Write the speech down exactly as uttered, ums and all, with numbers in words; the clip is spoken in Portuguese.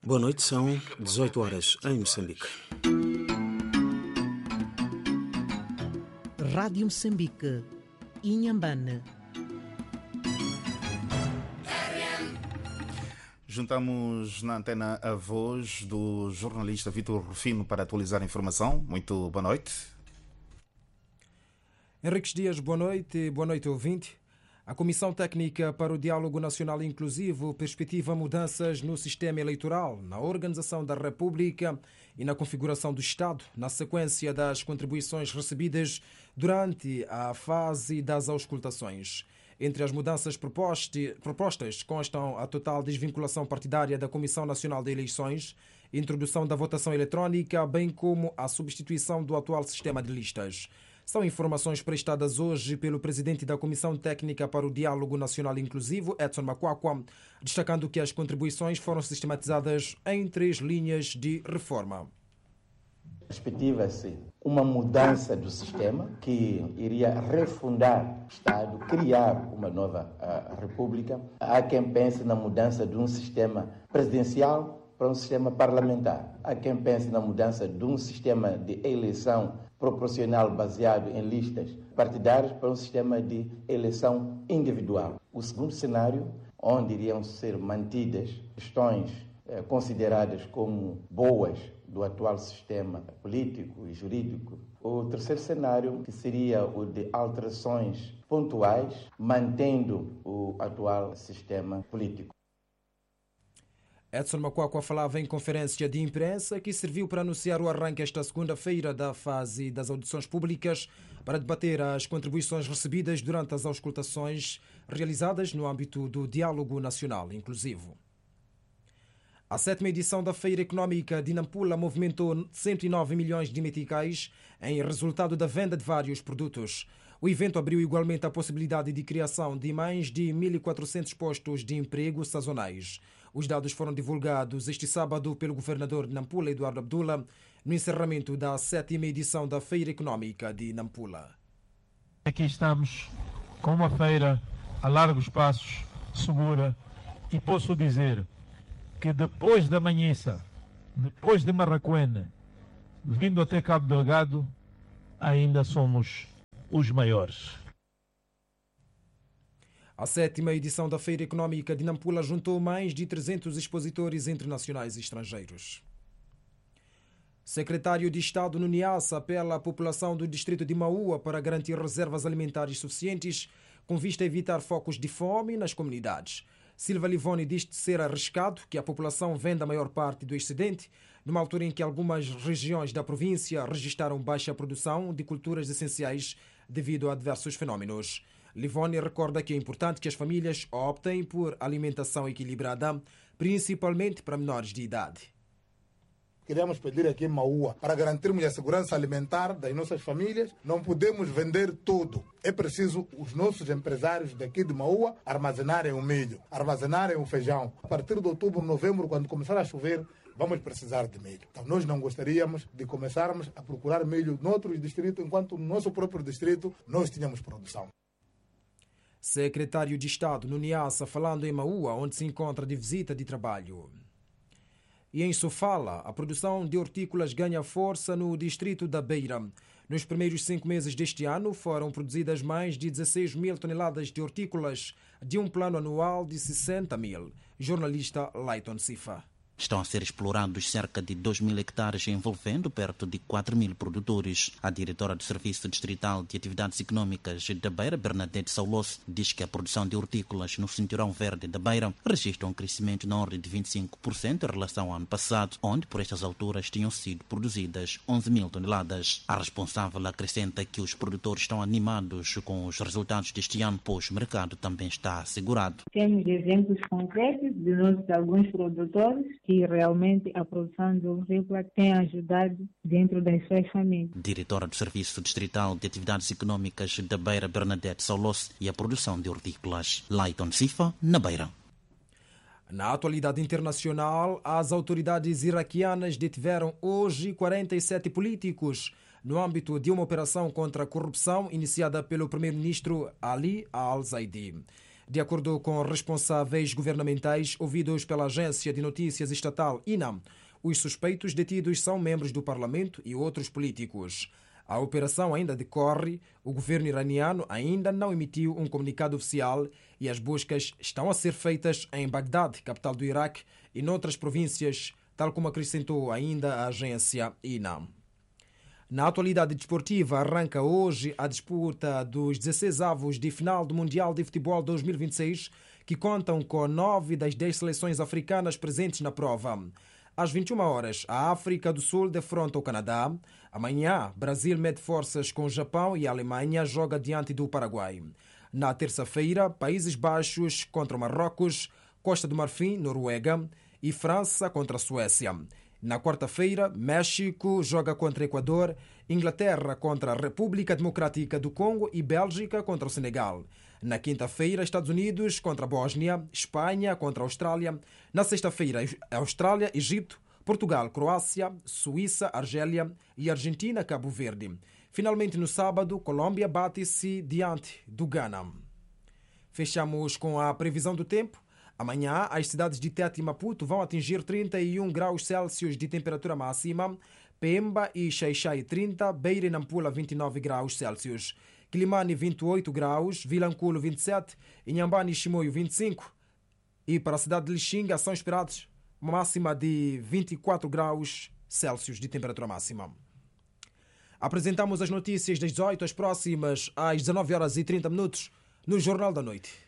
Boa noite, são dezoito horas em Moçambique. Rádio Moçambique, Inhambane. Juntamos na antena a voz do jornalista Vítor Rufino para atualizar a informação. Muito boa noite. Henriques Dias, boa noite. Boa noite, ouvinte. A Comissão Técnica para o Diálogo Nacional Inclusivo perspectiva mudanças no sistema eleitoral, na organização da República e na configuração do Estado, na sequência das contribuições recebidas durante a fase das auscultações. Entre as mudanças propostas constam a total desvinculação partidária da Comissão Nacional de Eleições, introdução da votação eletrónica, bem como a substituição do atual sistema de listas. São informações prestadas hoje pelo presidente da Comissão Técnica para o Diálogo Nacional Inclusivo, Edson Makwakwa, destacando que as contribuições foram sistematizadas em três linhas de reforma. Perspectiva-se uma mudança do sistema que iria refundar o Estado, criar uma nova uh, república. Há quem pense na mudança de um sistema presidencial para um sistema parlamentar. Há quem pense na mudança de um sistema de eleição proporcional baseado em listas partidárias para um sistema de eleição individual. O segundo cenário, onde iriam ser mantidas questões eh, consideradas como boas do atual sistema político e jurídico. O terceiro cenário, que seria o de alterações pontuais, mantendo o atual sistema político. Edson Makwakwa falava em conferência de imprensa que serviu para anunciar o arranque esta segunda-feira da fase das audições públicas para debater as contribuições recebidas durante as auscultações realizadas no âmbito do Diálogo Nacional Inclusivo. A sétima edição da Feira Económica de Nampula movimentou cento e nove milhões de meticais em resultado da venda de vários produtos. O evento abriu igualmente a possibilidade de criação de mais de mil e quatrocentos postos de emprego sazonais. Os dados foram divulgados este sábado pelo governador de Nampula, Eduardo Abdullah, no encerramento da sétima edição da Feira Económica de Nampula. Aqui estamos com uma feira a largos passos, segura, e posso dizer que depois da Manhissa, depois de Marraquena, vindo até Cabo Delgado, ainda somos os maiores. A sétima edição da Feira Económica de Nampula juntou mais de trezentos expositores internacionais e estrangeiros. Secretário de Estado no Niassa apela à população do distrito de Maua para garantir reservas alimentares suficientes com vista a evitar focos de fome nas comunidades. Silva Livoni diz ser arriscado que a população venda a maior parte do excedente, numa altura em que algumas regiões da província registraram baixa produção de culturas essenciais devido a diversos fenómenos. Livoni recorda que é importante que as famílias optem por alimentação equilibrada, principalmente para menores de idade. Queremos pedir aqui em Maua, para garantirmos a segurança alimentar das nossas famílias, não podemos vender tudo. É preciso os nossos empresários daqui de Maua armazenarem o milho, armazenarem o feijão. A partir de outubro, novembro, quando começar a chover, vamos precisar de milho. Então, nós não gostaríamos de começarmos a procurar milho noutros distritos, enquanto no nosso próprio distrito nós tínhamos produção. Secretário de Estado no Niassa, falando em Maua, onde se encontra de visita de trabalho. E em Sofala, a produção de hortícolas ganha força no distrito da Beira. Nos primeiros cinco meses deste ano, foram produzidas mais de dezesseis mil toneladas de hortícolas, de um plano anual de sessenta mil. Jornalista Layton Sifa. Estão a ser explorados cerca de dois mil hectares, envolvendo perto de quatro mil produtores. A diretora do Serviço Distrital de Atividades Econômicas da Beira, Bernadette Saulos, diz que a produção de hortícolas no cinturão verde da Beira registra um crescimento na ordem de vinte e cinco por cento em relação ao ano passado, onde por estas alturas tinham sido produzidas onze mil toneladas. A responsável acrescenta que os produtores estão animados com os resultados deste ano, pois o mercado também está assegurado. Temos exemplos concretos de nós, de alguns produtores, que realmente a produção de hortícola tem ajudado dentro das suas famílias. Diretora do Serviço Distrital de Atividades Econômicas da Beira, Bernadette Saulos, e a produção de hortícolas. Layton Sifa, na Beira. Na atualidade internacional, as autoridades iraquianas detiveram hoje quarenta e sete políticos no âmbito de uma operação contra a corrupção iniciada pelo primeiro-ministro Ali al-Zaidi. De acordo com responsáveis governamentais ouvidos pela agência de notícias estatal I N A M, os suspeitos detidos são membros do parlamento e outros políticos. A operação ainda decorre, o governo iraniano ainda não emitiu um comunicado oficial e as buscas estão a ser feitas em Bagdade, capital do Iraque, e noutras províncias, tal como acrescentou ainda a agência I N A M. Na atualidade desportiva, arranca hoje a disputa dos dezesseis avos de final do Mundial de Futebol dois mil e vinte e seis, que contam com nove das dez seleções africanas presentes na prova. Às vinte e uma horas, a África do Sul defronta o Canadá. Amanhã, Brasil mede forças com o Japão e a Alemanha joga diante do Paraguai. Na terça-feira, Países Baixos contra o Marrocos, Costa do Marfim, Noruega e França contra a Suécia. Na quarta-feira, México joga contra o Equador, Inglaterra contra a República Democrática do Congo e Bélgica contra o Senegal. Na quinta-feira, Estados Unidos contra a Bósnia, Espanha contra a Austrália. Na sexta-feira, Austrália, Egito, Portugal, Croácia, Suíça, Argélia e Argentina, Cabo Verde. Finalmente, no sábado, Colômbia bate-se diante do Ghana. Fechamos com a previsão do tempo. Amanhã, as cidades de Tete e Maputo vão atingir trinta e um graus Celsius de temperatura máxima, Pemba e Xai-Xai trinta, Beira e Nampula vinte e nove graus Celsius, Quilimane vinte e oito graus, Vilanculo vinte e sete, Inhambane e Chimoio vinte e cinco e para a cidade de Lixinga são esperados uma máxima de vinte e quatro graus Celsius de temperatura máxima. Apresentamos as notícias das dezoito às próximas às dezanove horas e trinta minutos no Jornal da Noite.